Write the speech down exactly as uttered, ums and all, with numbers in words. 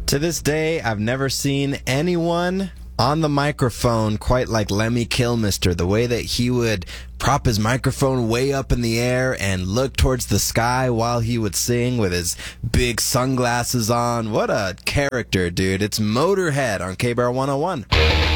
To this day, I've never seen anyone on the microphone quite like Lemmy Kilmister. The way that he would prop his microphone way up in the air and look towards the sky while he would sing with his big sunglasses on. What a character, dude. It's Motorhead on K B R one oh one.